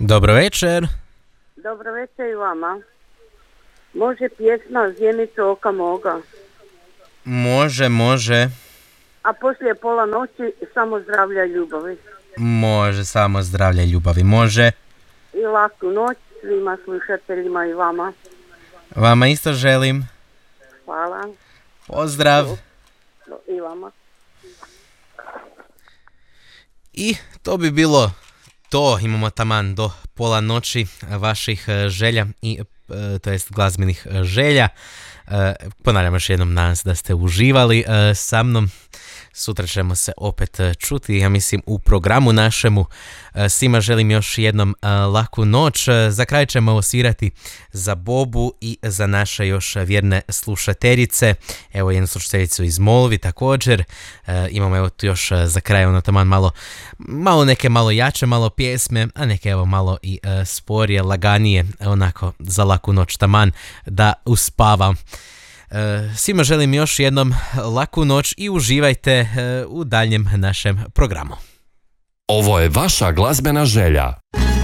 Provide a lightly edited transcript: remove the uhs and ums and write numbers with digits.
Dobro večer. Dobro večer i vama. Može pjesma Zjenicu oka moga? Može. A poslije pola noći samo zdravlja i ljubavi. Može, samo zdravlja i ljubavi. Može. I laku noć svima slušateljima i vama. Vama isto želim. Hvala. Pozdrav. I vama. I to bi bilo to. Imamo taman do pola noći vaših želja i to jest glazbenih želja. Ponavljam još jednom, nadam se da ste uživali sa mnom. Sutra ćemo se opet čuti, ja mislim, u programu našemu. Svima želim još jednom laku noć. Za kraj ćemo osvirati za Bobu i za naše još vjerne slušateljice. Evo jednu slušateljicu iz Molvi također. Imamo evo tu još za kraj ono taman malo neke malo jače, malo pjesme, a neke evo malo i sporije, laganije, onako za laku noć taman da uspavam. Svima želim još jednom laku noć i uživajte u daljem našem programu. Ovo je vaša glazbena želja.